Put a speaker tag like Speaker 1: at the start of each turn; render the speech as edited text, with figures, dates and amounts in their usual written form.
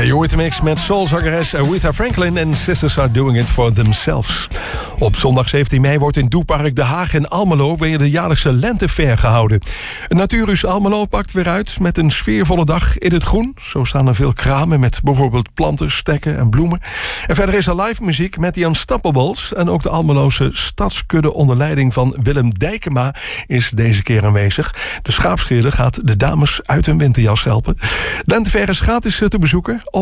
Speaker 1: Je hoort de mix met soulzangeres Aretha Franklin en Sisters Are Doing It For Themselves. Op zondag 17 mei wordt in Doepark De Haag in Almelo weer de jaarlijkse lentefair gehouden. Het Natuurhuis Almelo pakt weer uit met een sfeervolle dag in het groen. Zo staan er veel kramen met bijvoorbeeld planten, stekken en bloemen. En verder is er live muziek met The Unstoppables. En ook de Almeloze stadskudde onder leiding van Willem Dijkema is deze keer aanwezig. De schaapscheerder gaat de dames uit hun winterjas helpen. De lentefair is gratis te bezoeken